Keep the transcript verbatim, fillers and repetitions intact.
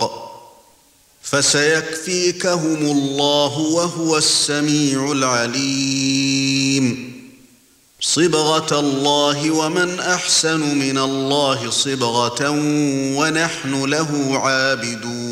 الحق فسيكفيكهم الله وهو السميع العليم صبغة الله ومن أحسن من الله صبغة ونحن له عابدون